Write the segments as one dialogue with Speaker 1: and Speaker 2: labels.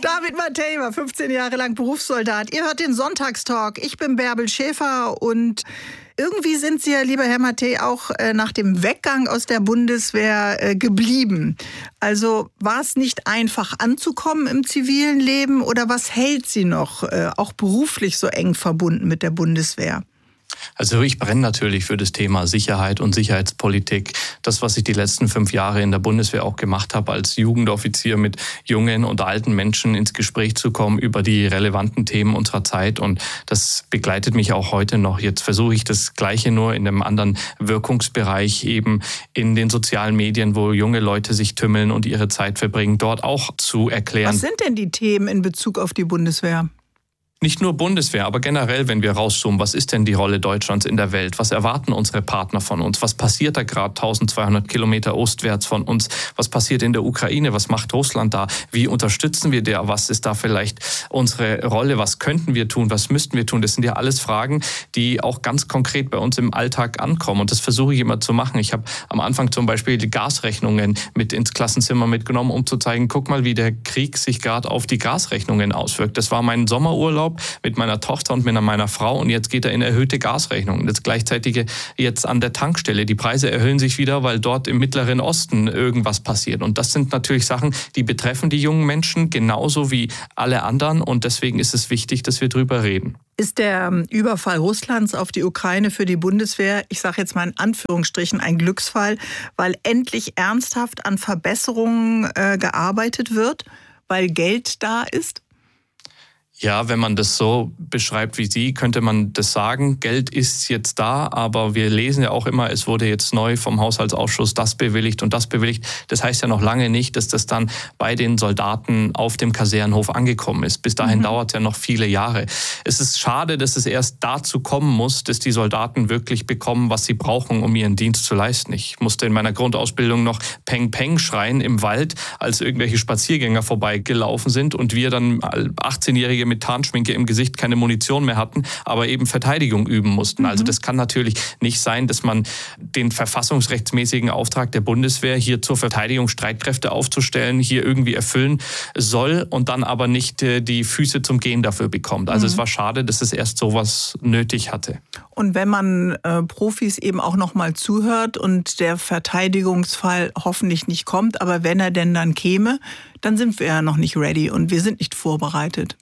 Speaker 1: David Mattei war 15 Jahre lang Berufssoldat. Ihr hört den Sonntagstalk. Ich bin Bärbel Schäfer und irgendwie sind Sie ja, lieber Herr Mattei, auch nach dem Weggang aus der Bundeswehr geblieben. Also war es nicht einfach anzukommen im zivilen Leben oder was hält Sie noch, auch beruflich so eng verbunden mit der Bundeswehr?
Speaker 2: Also ich brenne natürlich für das Thema Sicherheit und Sicherheitspolitik. Das, was ich die letzten 5 Jahre in der Bundeswehr auch gemacht habe, als Jugendoffizier mit jungen und alten Menschen ins Gespräch zu kommen über die relevanten Themen unserer Zeit. Und das begleitet mich auch heute noch. Jetzt versuche ich das Gleiche nur in einem anderen Wirkungsbereich, eben in den sozialen Medien, wo junge Leute sich tümmeln und ihre Zeit verbringen, dort auch zu erklären.
Speaker 1: Was sind denn die Themen in Bezug auf die Bundeswehr?
Speaker 2: Nicht nur Bundeswehr, aber generell, wenn wir rauszoomen, was ist denn die Rolle Deutschlands in der Welt? Was erwarten unsere Partner von uns? Was passiert da gerade 1200 Kilometer ostwärts von uns? Was passiert in der Ukraine? Was macht Russland da? Wie unterstützen wir da? Was ist da vielleicht unsere Rolle? Was könnten wir tun? Was müssten wir tun? Das sind ja alles Fragen, die auch ganz konkret bei uns im Alltag ankommen. Und das versuche ich immer zu machen. Ich habe am Anfang zum Beispiel die Gasrechnungen mit ins Klassenzimmer mitgenommen, um zu zeigen, guck mal, wie der Krieg sich gerade auf die Gasrechnungen auswirkt. Das war mein Sommerurlaub mit meiner Tochter und mit meiner Frau und jetzt geht er in erhöhte Gasrechnungen. Das Gleichzeitige jetzt an der Tankstelle. Die Preise erhöhen sich wieder, weil dort im Mittleren Osten irgendwas passiert. Und das sind natürlich Sachen, die betreffen die jungen Menschen genauso wie alle anderen. Und deswegen ist es wichtig, dass wir drüber reden.
Speaker 1: Ist der Überfall Russlands auf die Ukraine für die Bundeswehr, ich sage jetzt mal in Anführungsstrichen, ein Glücksfall, weil endlich ernsthaft an Verbesserungen gearbeitet wird, weil Geld da ist?
Speaker 2: Ja, wenn man das so beschreibt wie Sie, könnte man das sagen. Geld ist jetzt da, aber wir lesen ja auch immer, es wurde jetzt neu vom Haushaltsausschuss das bewilligt und das bewilligt. Das heißt ja noch lange nicht, dass das dann bei den Soldaten auf dem Kasernenhof angekommen ist. Bis dahin dauert es ja noch viele Jahre. Es ist schade, dass es erst dazu kommen muss, dass die Soldaten wirklich bekommen, was sie brauchen, um ihren Dienst zu leisten. Ich musste in meiner Grundausbildung noch Peng Peng schreien im Wald, als irgendwelche Spaziergänger vorbeigelaufen sind und wir dann 18-Jährige mit Tarnschminke im Gesicht keine Munition mehr hatten, aber eben Verteidigung üben mussten. Also das kann natürlich nicht sein, dass man den verfassungsrechtsmäßigen Auftrag der Bundeswehr, hier zur Verteidigung Streitkräfte aufzustellen, hier irgendwie erfüllen soll und dann aber nicht die Füße zum Gehen dafür bekommt. Also es war schade, dass es erst sowas nötig hatte.
Speaker 1: Und wenn man Profis eben auch noch mal zuhört und der Verteidigungsfall hoffentlich nicht kommt, aber wenn er denn dann käme, dann sind wir ja noch nicht ready und wir sind nicht vorbereitet.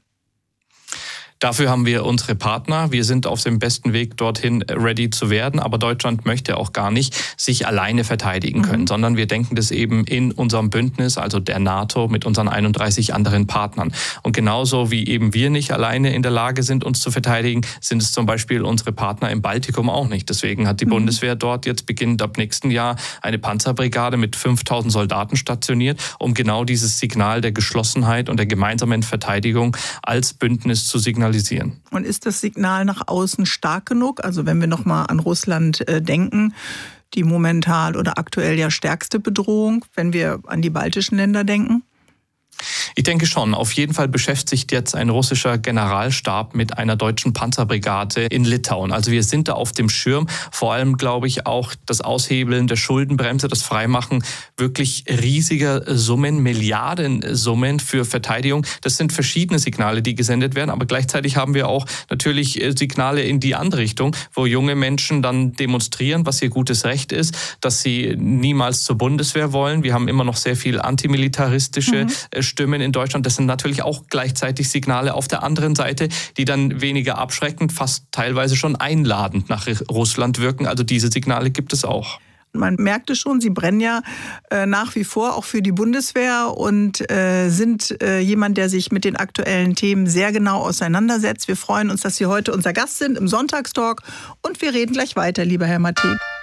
Speaker 2: Dafür haben wir unsere Partner. Wir sind auf dem besten Weg, dorthin ready zu werden. Aber Deutschland möchte auch gar nicht sich alleine verteidigen können, sondern wir denken das eben in unserem Bündnis, also der NATO, mit unseren 31 anderen Partnern. Und genauso wie eben wir nicht alleine in der Lage sind, uns zu verteidigen, sind es zum Beispiel unsere Partner im Baltikum auch nicht. Deswegen hat die Bundeswehr dort jetzt beginnend ab nächsten Jahr eine Panzerbrigade mit 5000 Soldaten stationiert, um genau dieses Signal der Geschlossenheit und der gemeinsamen Verteidigung als Bündnis zu signalisieren.
Speaker 1: Und ist das Signal nach außen stark genug? Also wenn wir nochmal an Russland denken, die momentan oder aktuell ja stärkste Bedrohung, wenn wir an die baltischen Länder denken?
Speaker 2: Ich denke schon. Auf jeden Fall beschäftigt sich jetzt ein russischer Generalstab mit einer deutschen Panzerbrigade in Litauen. Also wir sind da auf dem Schirm. Vor allem, glaube ich, auch das Aushebeln der Schuldenbremse, das Freimachen wirklich riesiger Summen, Milliardensummen für Verteidigung. Das sind verschiedene Signale, die gesendet werden. Aber gleichzeitig haben wir auch natürlich Signale in die andere Richtung, wo junge Menschen dann demonstrieren, was ihr gutes Recht ist, dass sie niemals zur Bundeswehr wollen. Wir haben immer noch sehr viel antimilitaristische Stimmen in Deutschland. Das sind natürlich auch gleichzeitig Signale auf der anderen Seite, die dann weniger abschreckend, fast teilweise schon einladend nach Russland wirken. Also diese Signale gibt es auch.
Speaker 1: Man merkte schon, Sie brennen ja nach wie vor auch für die Bundeswehr und sind jemand, der sich mit den aktuellen Themen sehr genau auseinandersetzt. Wir freuen uns, dass Sie heute unser Gast sind im Sonntagstalk und wir reden gleich weiter, lieber Herr Mattei.